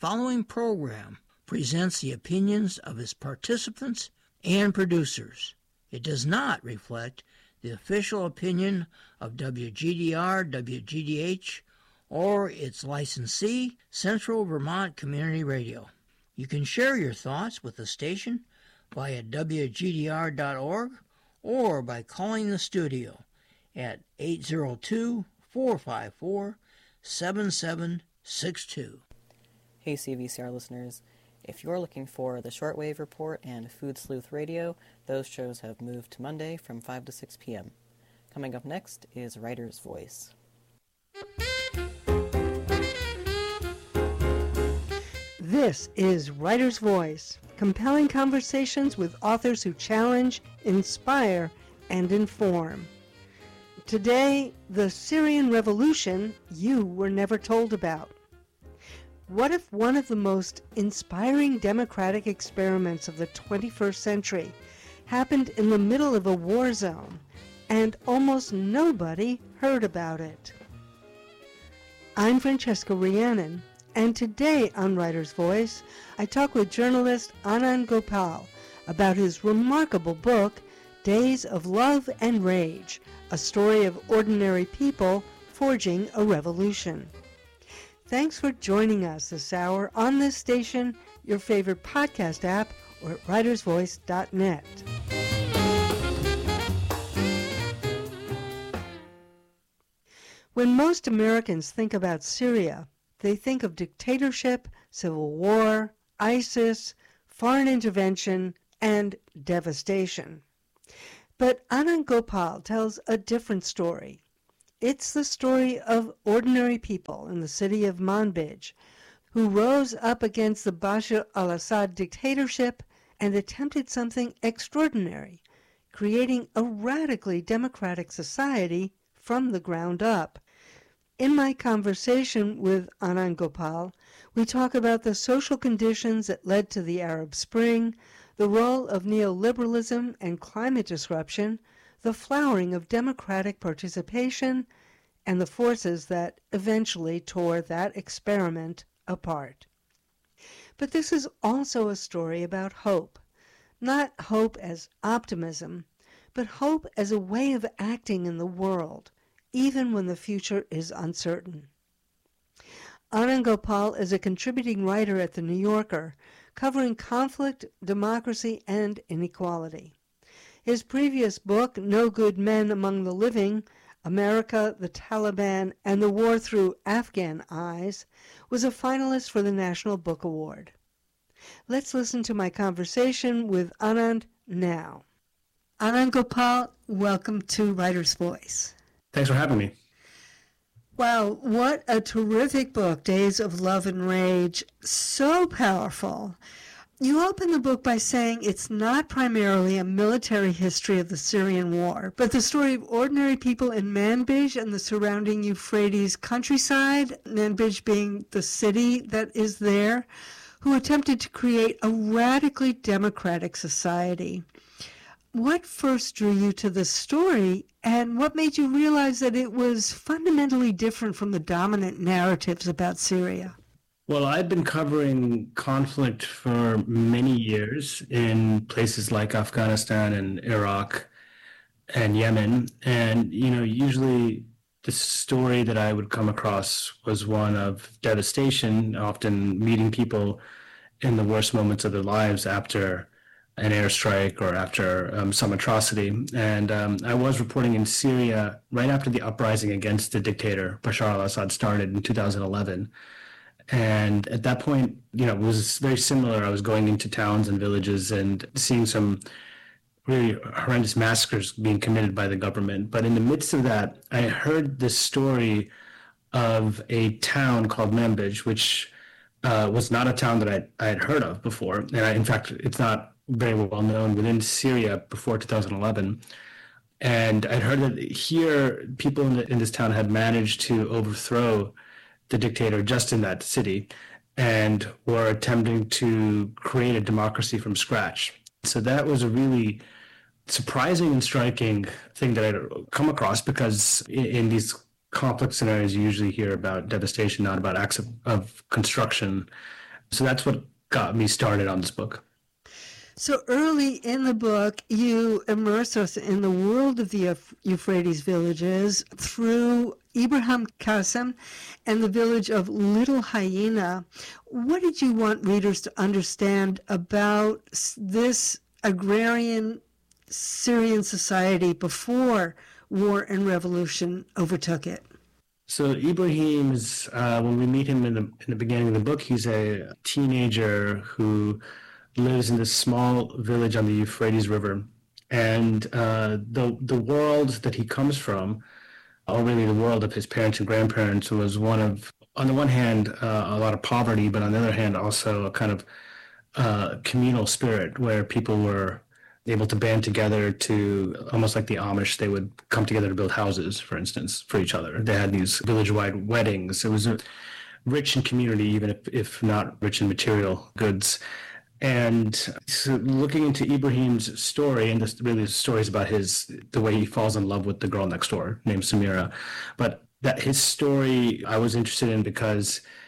following program presents the opinions of its participants and producers. It does not reflect the official opinion of WGDR, WGDH, or its licensee, Central Vermont Community Radio. You can share your thoughts with the station via WGDR.org or by calling the studio at 802-454-7762. Hey CVCR listeners, if you're looking for the Shortwave Report and Food Sleuth Radio, those shows have moved to Monday from 5 to 6 p.m. Coming up next is Writer's Voice. This is Writer's Voice, compelling conversations with authors who challenge, inspire, and inform. Today, the Syrian Revolution you were never told about. What if one of the most inspiring democratic experiments of the 21st century happened in the middle of a war zone and almost nobody heard about it? I'm Francesca Rhiannon, and today on Writer's Voice, I talk with journalist Anand Gopal about his remarkable book, Days of Love and Rage, a story of ordinary people forging a revolution. Thanks for joining us this hour on this station, your favorite podcast app, or at writersvoice.net. When most Americans think about Syria, they think of dictatorship, civil war, ISIS, foreign intervention, and devastation. But Anand Gopal tells a different story. It's the story of ordinary people in the city of Manbij who rose up against the Bashar al-Assad dictatorship and attempted something extraordinary, creating a radically democratic society from the ground up. In my conversation with Anand Gopal, we talk about the social conditions that led to the Arab Spring, the role of neoliberalism and climate disruption, the flowering of democratic participation, and the forces that eventually tore that experiment apart. But this is also a story about hope. Not hope as optimism, but hope as a way of acting in the world, even when the future is uncertain. Anand Gopal is a contributing writer at The New Yorker, covering conflict, democracy, and inequality. His previous book, No Good Men Among the Living, America, the Taliban, and the War Through Afghan Eyes, was a finalist for the National Book Award. Let's listen to my conversation with Anand now. Anand Gopal, welcome to Writer's Voice. Thanks for having me. Wow, what a terrific book, Days of Love and Rage. So powerful. You open the book by saying it's not primarily a military history of the Syrian war, but the story of ordinary people in Manbij and the surrounding Euphrates countryside, Manbij being the city that is there, who attempted to create a radically democratic society. What first drew you to the story, and what made you realize that it was fundamentally different from the dominant narratives about Syria? Well, I've been covering conflict for many years in places like Afghanistan and Iraq and Yemen. And, usually the story that I would come across was one of devastation, often meeting people in the worst moments of their lives after an airstrike or after some atrocity. And I was reporting in Syria right after the uprising against the dictator Bashar al-Assad started in 2011. And at that point, it was very similar. I was going into towns and villages and seeing some really horrendous massacres being committed by the government. But in the midst of that, I heard this story of a town called Manbij, which was not a town that I had heard of before. And in fact, it's not very well known within Syria before 2011. And I'd heard that here, people in this town had managed to overthrow the dictator just in that city and were attempting to create a democracy from scratch. So that was a really surprising and striking thing that I'd come across, because in these complex scenarios, you usually hear about devastation, not about acts of construction. So that's what got me started on this book. So early in the book, you immerse us in the world of the Euphrates villages through Ibrahim Qasim and the village of Little Hyena. What did you want readers to understand about this agrarian Syrian society before war and revolution overtook it? So Ibrahim is, when we meet him in the beginning of the book, he's a teenager who lives in this small village on the Euphrates River. And the world that he comes from, or really the world of his parents and grandparents, was one of, on the one hand, a lot of poverty, but on the other hand, also a kind of communal spirit where people were able to band together to, almost like the Amish, they would come together to build houses, for instance, for each other. They had these village-wide weddings. It was rich in community, even if not rich in material goods. And so looking into Ibrahim's story, and this really the story is about the way he falls in love with the girl next door named Samira. But that his story I was interested in because